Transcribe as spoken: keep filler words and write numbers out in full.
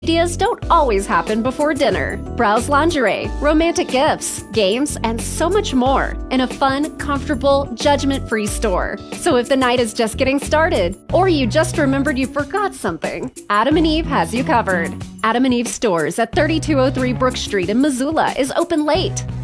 Ideas don't always happen before dinner. Browse lingerie, romantic gifts, games, and so much more in a fun, comfortable, judgment-free store. So if the night is just getting started, or you just remembered you forgot something, Adam and Eve has you covered. Adam and Eve Stores at thirty-two oh three Brook Street in Missoula is open late.